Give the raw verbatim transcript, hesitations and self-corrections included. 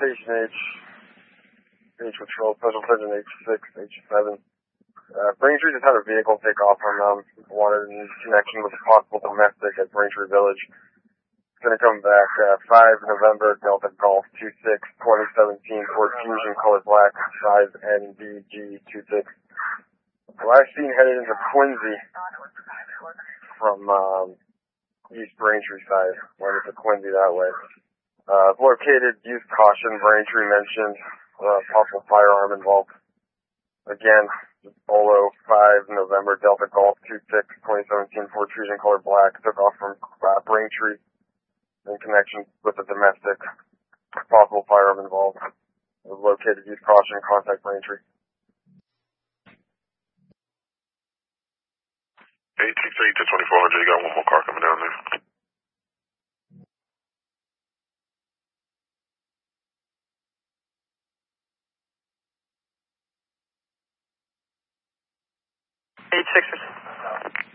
Station H, H Patrol, Special Sergeant H six, H seven. Uh, Braintree just had a vehicle take off from them. Wanted in connection with a possible domestic at Braintree Village. It's going to come back uh, five November Delta Golf two six twenty seventeen Ford Fusion color black, size N B G two six. Last seen headed into Quincy from um, East Braintree side. Went into Quincy that way. Uh, located, use caution, Braintree mentioned. Uh, possible firearm involved. Again, Polo five November Delta Golf two six twenty seventeen Ford Fusion color black. Took off from uh, Braintree in connection with a domestic. Possible firearm involved. Located, use caution, contact Braintree. eight six eight to twenty-four hundred, you got one more car coming down there. eight six